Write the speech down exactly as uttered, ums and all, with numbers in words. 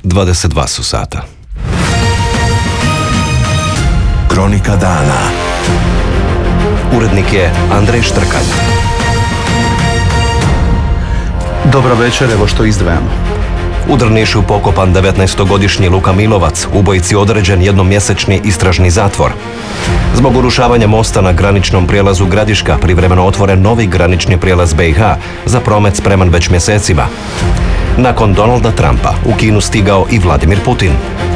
dvadeset dva su sata. Kronika dana. Urednik je Andrej Štrkalj. Dobra večer, evo što izdvajamo. U Drnišu pokopan devetnaestogodišnji Luka Milovac, ubojici određen jednomjesečni istražni zatvor. Zbog urušavanja mosta na graničnom prijelazu Gradiška privremeno otvoren novi granični prijelaz B i H za promet spreman već mjesecima. Nakon Donalda Trumpa u Kinu stigao i Vladimir Putin.